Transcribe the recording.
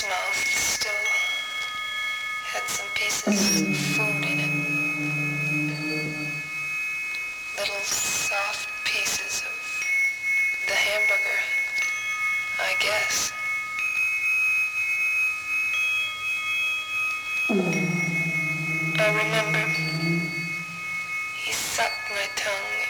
mouth still had some pieces of food in it. Little soft pieces of the hamburger, I guess. I remember he sucked my tongue